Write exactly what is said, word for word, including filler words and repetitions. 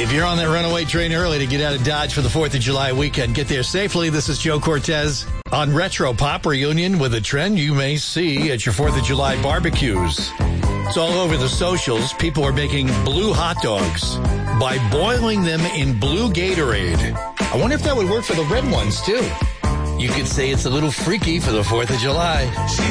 If you're on that runaway train early to get out of Dodge for the fourth of July weekend, get there safely. This is Joe Cortez on Retro Pop Reunion with a trend you may see at your fourth of July barbecues. It's all over the socials. People are making blue hot dogs by boiling them in blue Gatorade. I wonder if that would work for the red ones, too. You could say it's a little freaky for the fourth of July.